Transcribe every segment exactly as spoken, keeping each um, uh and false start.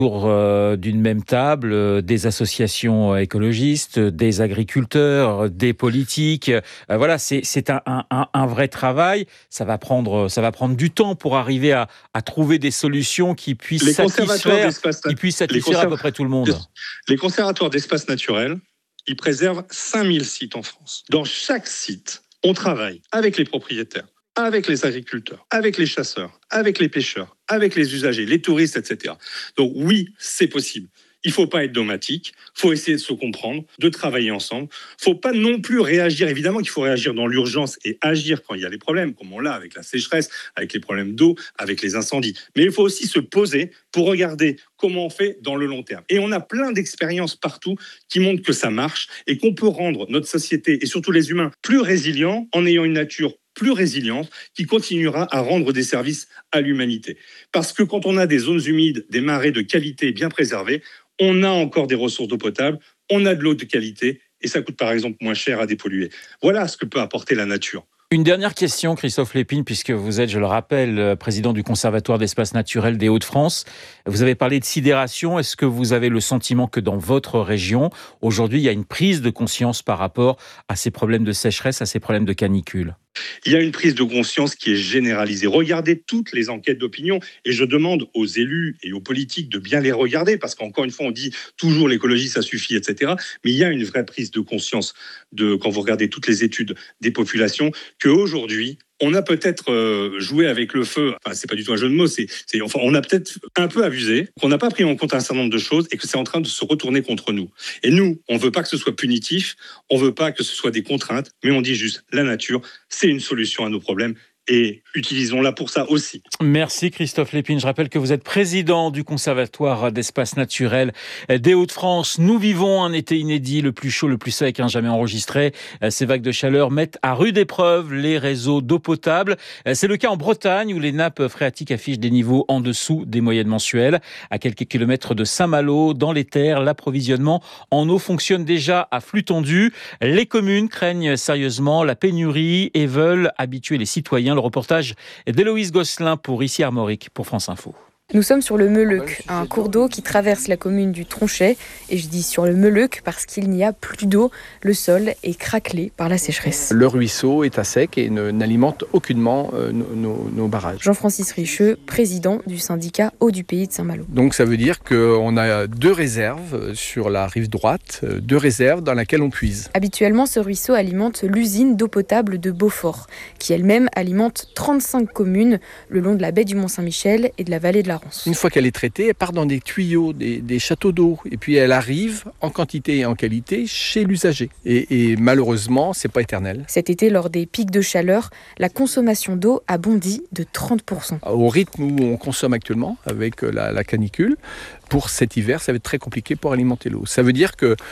Autour euh, d'une même table, euh, des associations écologistes, des agriculteurs, des politiques. Euh, voilà, c'est, c'est un, un, un vrai travail. Ça va prendre, ça va prendre du temps pour arriver à, à trouver des solutions qui puissent les satisfaire, qui puissent satisfaire conserv... à peu près tout le monde. Les conservatoires d'espaces naturels, ils préservent cinq mille sites en France. Dans chaque site, on travaille avec les propriétaires, avec les agriculteurs, avec les chasseurs, avec les pêcheurs, avec les usagers, les touristes, et cetera. Donc oui, c'est possible. Il ne faut pas être dogmatique, il faut essayer de se comprendre, de travailler ensemble. Il ne faut pas non plus réagir. Évidemment qu'il faut réagir dans l'urgence et agir quand il y a des problèmes, comme on l'a avec la sécheresse, avec les problèmes d'eau, avec les incendies. Mais il faut aussi se poser pour regarder comment on fait dans le long terme. Et on a plein d'expériences partout qui montrent que ça marche et qu'on peut rendre notre société, et surtout les humains, plus résilients en ayant une nature plus résiliente, qui continuera à rendre des services à l'humanité. Parce que quand on a des zones humides, des marais de qualité bien préservés, on a encore des ressources d'eau potable, on a de l'eau de qualité, et ça coûte par exemple moins cher à dépolluer. Voilà ce que peut apporter la nature. Une dernière question, Christophe Lépine, puisque vous êtes, je le rappelle, président du Conservatoire d'espaces naturels des Hauts-de-France. Vous avez parlé de sidération. Est-ce que vous avez le sentiment que dans votre région, aujourd'hui, il y a une prise de conscience par rapport à ces problèmes de sécheresse, à ces problèmes de canicule ? Il y a une prise de conscience qui est généralisée. Regardez toutes les enquêtes d'opinion et je demande aux élus et aux politiques de bien les regarder parce qu'encore une fois, on dit toujours l'écologie, ça suffit, et cetera. Mais il y a une vraie prise de conscience de, quand vous regardez toutes les études des populations qu'aujourd'hui, on a peut-être euh, joué avec le feu, enfin c'est pas du tout un jeu de mots, c'est, c'est, enfin, on a peut-être un peu abusé, qu'on n'a pas pris en compte un certain nombre de choses et que c'est en train de se retourner contre nous. Et nous, on veut pas que ce soit punitif, on veut pas que ce soit des contraintes, mais on dit juste la nature, c'est une solution à nos problèmes. Et utilisons-la pour ça aussi. Merci Christophe Lépine. Je rappelle que vous êtes président du Conservatoire d'espaces naturels des Hauts-de-France. Nous vivons un été inédit, le plus chaud, le plus sec, hein, jamais enregistré. Ces vagues de chaleur mettent à rude épreuve les réseaux d'eau potable. C'est le cas en Bretagne où les nappes phréatiques affichent des niveaux en dessous des moyennes mensuelles. À quelques kilomètres de Saint-Malo, dans les terres, l'approvisionnement en eau fonctionne déjà à flux tendu. Les communes craignent sérieusement la pénurie et veulent habituer les citoyens. Le reportage d'Héloïse Gosselin pour Ici Armorique pour France Info. Nous sommes sur le Meleuc, un cours d'eau qui traverse la commune du Tronchet. Et je dis sur le Meleuc parce qu'il n'y a plus d'eau. Le sol est craquelé par la sécheresse. Le ruisseau est à sec et ne, n'alimente aucunement euh, nos, nos, nos barrages. Jean-Francis Richeux, président du syndicat Eau du Pays de Saint-Malo. Donc ça veut dire qu'on a deux réserves sur la rive droite, deux réserves dans lesquelles on puise. Habituellement, ce ruisseau alimente l'usine d'eau potable de Beaufort, qui elle-même alimente trente-cinq communes le long de la baie du Mont-Saint-Michel et de la vallée de la Une fois qu'elle est traitée, elle part dans des tuyaux, des, des châteaux d'eau. Et puis elle arrive en quantité et en qualité chez l'usager. Et, et malheureusement, c'est pas éternel. Cet été, lors des pics de chaleur, la consommation d'eau a bondi de trente pour cent. Au rythme où on consomme actuellement, avec la, la canicule, pour cet hiver, ça va être très compliqué pour alimenter l'eau. Ça veut dire que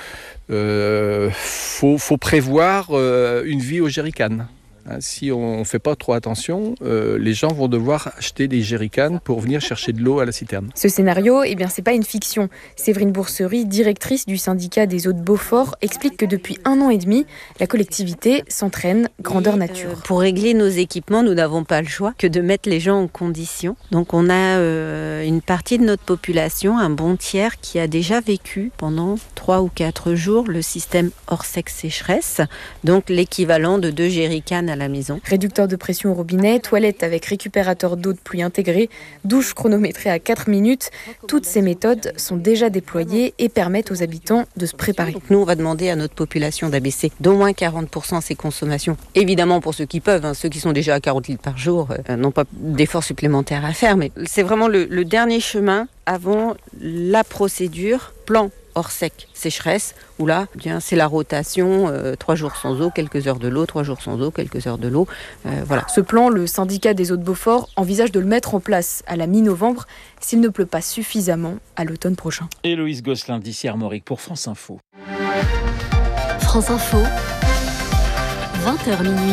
euh, faut, faut prévoir euh, une vie au jerrycan. Si on ne fait pas trop attention, euh, les gens vont devoir acheter des jerrycans pour venir chercher de l'eau à la citerne. Ce scénario, eh bien, c'est pas une fiction. Séverine Bourserie, directrice du syndicat des eaux de Beaufort, explique que depuis un an et demi, la collectivité s'entraîne grandeur nature. Euh, pour régler nos équipements, nous n'avons pas le choix que de mettre les gens en condition. Donc on a euh, une partie de notre population, un bon tiers, qui a déjà vécu pendant trois ou quatre jours le système hors sec sécheresse, donc l'équivalent de deux jerrycans à la maison. Réducteur de pression au robinet, toilette avec récupérateur d'eau de pluie intégré, douche chronométrée à quatre minutes. Toutes ces méthodes sont déjà déployées et permettent aux habitants de se préparer. Donc nous, on va demander à notre population d'abaisser d'au moins quarante pour cent ses consommations. Évidemment, pour ceux qui peuvent, hein, ceux qui sont déjà à quarante litres par jour euh, n'ont pas d'efforts supplémentaires à faire, mais c'est vraiment le, le dernier chemin avant la procédure plan hors sec, sécheresse, où là, eh bien, c'est la rotation, euh, trois jours sans eau, quelques heures de l'eau, trois jours sans eau, quelques heures de l'eau, euh, voilà. Ce plan, le syndicat des eaux de Beaufort envisage de le mettre en place à la mi-novembre s'il ne pleut pas suffisamment à l'automne prochain. Héloïse Gosselin d'Ici Armorique pour France Info. France Info, vingt heures minuit.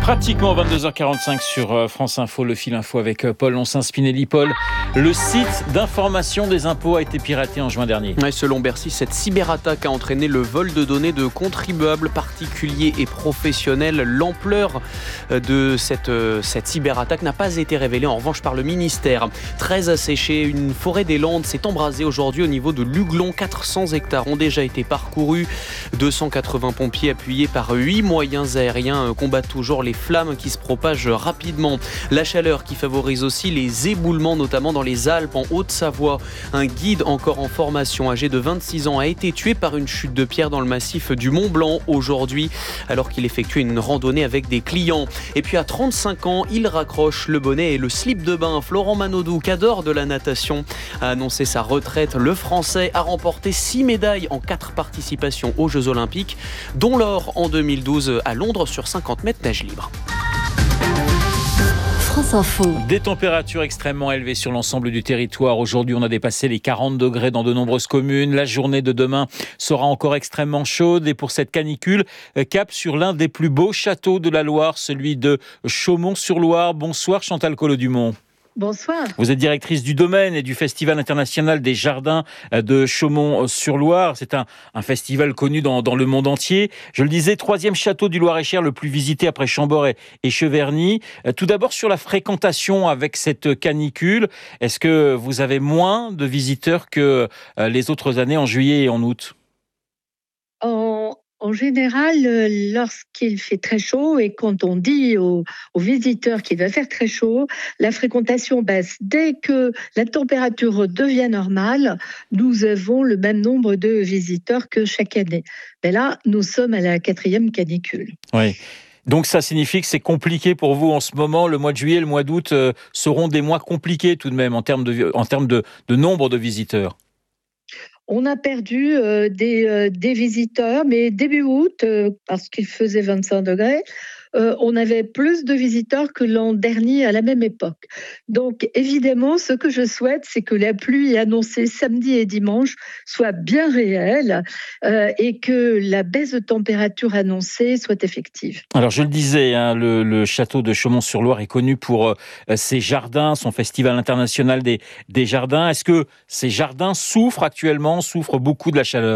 Pratiquement vingt-deux heures quarante-cinq sur France Info, le fil info avec Paul Lonsin-Spinelli. Paul, le site d'information des impôts a été piraté en juin dernier. Ouais, selon Bercy, cette cyberattaque a entraîné le vol de données de contribuables particuliers et professionnels. L'ampleur de cette, cette cyberattaque n'a pas été révélée en revanche par le ministère. Très asséché, une forêt des Landes s'est embrasée aujourd'hui au niveau de Luglon. quatre cents hectares ont déjà été parcourus. deux cent quatre-vingts pompiers appuyés par huit moyens aériens combattent toujours les flammes qui se propagent rapidement. La chaleur qui favorise aussi les éboulements, notamment dans les Alpes, en Haute-Savoie. Un guide encore en formation, âgé de vingt-six ans, a été tué par une chute de pierre dans le massif du Mont-Blanc aujourd'hui, alors qu'il effectuait une randonnée avec des clients. Et puis à trente-cinq ans, il raccroche le bonnet et le slip de bain. Florent Manodou, cadre de la natation, a annoncé sa retraite. Le Français a remporté six médailles en quatre participations aux Jeux Olympiques, dont l'or en deux mille douze à Londres sur cinquante mètres nage libre. France Info. Des températures extrêmement élevées sur l'ensemble du territoire. Aujourd'hui, on a dépassé les quarante degrés dans de nombreuses communes. La journée de demain sera encore extrêmement chaude. Et pour cette canicule, cap sur l'un des plus beaux châteaux de la Loire, celui de Chaumont-sur-Loire. Bonsoir Chantal Collot-Dumont. Bonsoir. Vous êtes directrice du domaine et du Festival international des jardins de Chaumont-sur-Loire. C'est un, un festival connu dans, dans le monde entier. Je le disais, troisième château du Loir-et-Cher, le plus visité après Chambord et, et Cheverny. Tout d'abord sur la fréquentation avec cette canicule. Est-ce que vous avez moins de visiteurs que les autres années en juillet et en août ? En, en général, lorsqu'il fait très chaud et quand on dit aux, aux visiteurs qu'il va faire très chaud, la fréquentation baisse. Dès que la température devient normale, nous avons le même nombre de visiteurs que chaque année. Mais là, nous sommes à la quatrième canicule. Oui. Donc ça signifie que c'est compliqué pour vous en ce moment. Le mois de juillet et le mois d'août euh, seront des mois compliqués tout de même en termes de, en termes de, de nombre de visiteurs. On a perdu euh, des, euh, des visiteurs, mais début août, euh, parce qu'il faisait vingt-cinq degrés, euh, on avait plus de visiteurs que l'an dernier à la même époque. Donc évidemment, ce que je souhaite, c'est que la pluie annoncée samedi et dimanche soit bien réelle euh, et que la baisse de température annoncée soit effective. Alors je le disais, hein, le, le château de Chaumont-sur-Loire est connu pour euh, ses jardins, son festival international des, des jardins. Est-ce que ces jardins souffrent actuellement, souffrent beaucoup de la chaleur ?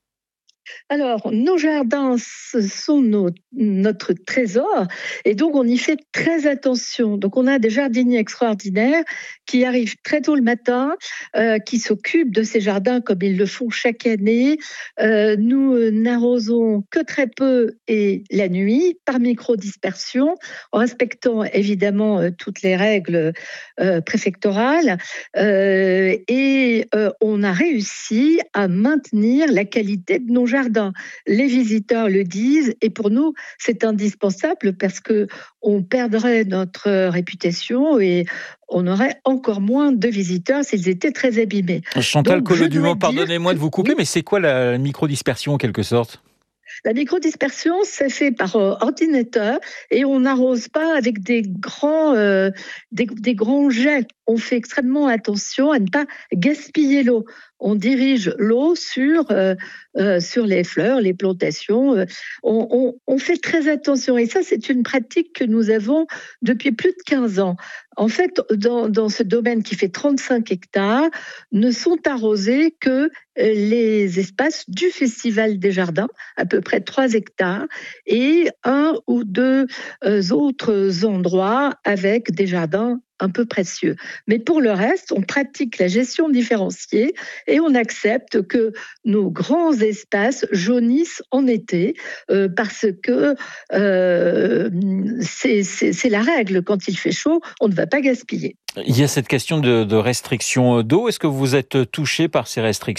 Alors, nos jardins, ce sont nos, notre trésor et donc on y fait très attention. Donc, on a des jardiniers extraordinaires qui arrivent très tôt le matin, euh, qui s'occupent de ces jardins comme ils le font chaque année. Euh, nous euh, n'arrosons que très peu et la nuit, par micro-dispersion, en respectant évidemment euh, toutes les règles euh, préfectorales. Euh, et euh, on a réussi à maintenir la qualité de nos jardins. Les visiteurs le disent et pour nous, c'est indispensable parce qu'on perdrait notre réputation et on aurait encore moins de visiteurs s'ils étaient très abîmés. Chantal Collot-Dumont, pardonnez-moi de vous couper, oui. Mais c'est quoi la microdispersion en quelque sorte ? La microdispersion, c'est fait par euh, ordinateur et on n'arrose pas avec des grands, euh, des, des grands jets. On fait extrêmement attention à ne pas gaspiller l'eau. On dirige l'eau sur, euh, euh, sur les fleurs, les plantations. On, on, on fait très attention. Et ça, c'est une pratique que nous avons depuis plus de quinze ans. En fait, dans, dans ce domaine qui fait trente-cinq hectares, ne sont arrosés que les espaces du Festival des Jardins, à peu près trois hectares, et un ou deux autres endroits avec des jardins un peu précieux. Mais pour le reste, on pratique la gestion différenciée et on accepte que nos grands espaces jaunissent en été euh, parce que euh, c'est, c'est, c'est la règle. Quand il fait chaud, on ne va pas gaspiller. Il y a cette question de, de restriction d'eau. Est-ce que vous êtes touché par ces restrictions ?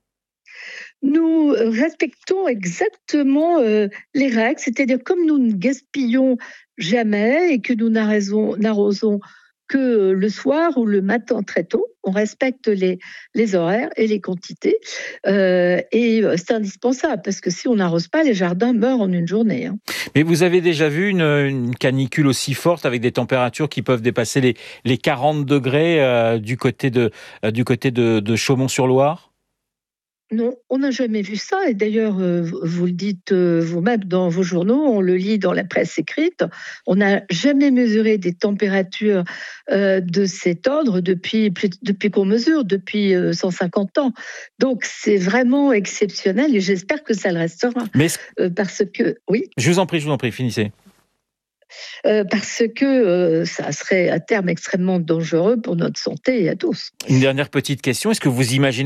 Nous respectons exactement euh, les règles, c'est-à-dire comme nous ne gaspillons jamais et que nous n'arrosons, n'arrosons que le soir ou le matin très tôt, on respecte les, les horaires et les quantités euh, et c'est indispensable parce que si on n'arrose pas, les jardins meurent en une journée. Hein. Mais vous avez déjà vu une, une canicule aussi forte avec des températures qui peuvent dépasser les, les quarante degrés euh, du côté de, euh, du côté de, de Chaumont-sur-Loire ? Non, on n'a jamais vu ça. Et d'ailleurs, euh, vous le dites euh, vous-même dans vos journaux, on le lit dans la presse écrite. On n'a jamais mesuré des températures euh, de cet ordre depuis, depuis qu'on mesure, depuis euh, cent cinquante ans. Donc, c'est vraiment exceptionnel et j'espère que ça le restera. Mais euh, parce que, oui. Je vous en prie, je vous en prie, finissez. Euh, parce que euh, ça serait à terme extrêmement dangereux pour notre santé et à tous. Une dernière petite question. Est-ce que vous imaginez